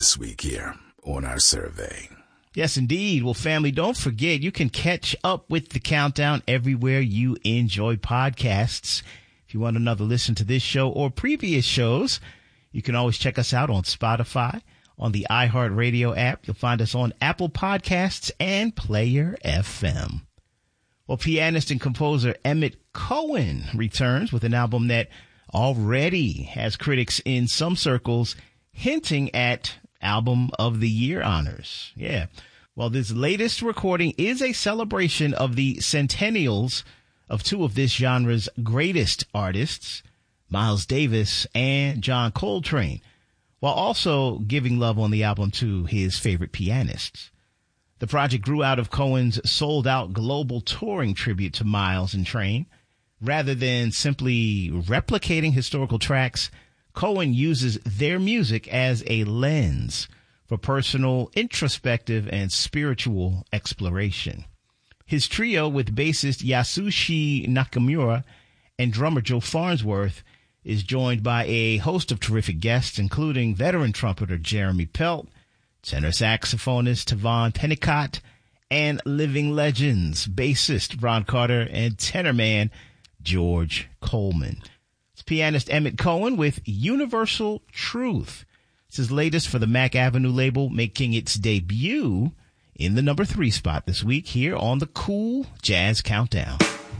this week here on our survey. Yes, indeed. Well, family, don't forget, you can catch up with the countdown everywhere you enjoy podcasts. If you want another listen to this show or previous shows, you can always check us out on Spotify, on the iHeartRadio app. You'll find us on Apple Podcasts and Player FM. Well, pianist and composer Emmett Cohen returns with an album that already has critics in some circles hinting at Album of the Year honors. Yeah. Well, this latest recording is a celebration of the centennials of two of this genre's greatest artists, Miles Davis and John Coltrane, while also giving love on the album to his favorite pianists. The project grew out of Cohen's sold-out global touring tribute to Miles and Train. Rather than simply replicating historical tracks, Cohen uses their music as a lens for personal, introspective, and spiritual exploration. His trio with bassist Yasushi Nakamura and drummer Joe Farnsworth is joined by a host of terrific guests, including veteran trumpeter Jeremy Pelt, tenor saxophonist Tavon Pennicott, and living legends, bassist Ron Carter and tenor man George Coleman. It's pianist Emmett Cohen with Universal Truth. It's his latest for the Mack Avenue label, making its debut in the number 3 spot this week here on the Cool Jazz Countdown.